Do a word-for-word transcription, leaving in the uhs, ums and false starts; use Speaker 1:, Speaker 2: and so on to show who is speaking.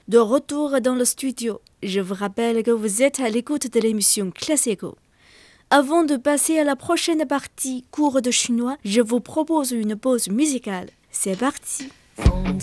Speaker 1: De retour dans le studio, je vous rappelle que vous êtes à l'écoute de l'émission Classico. Avant de passer à la prochaine partie cours de chinois, je vous propose une pause musicale. C'est parti!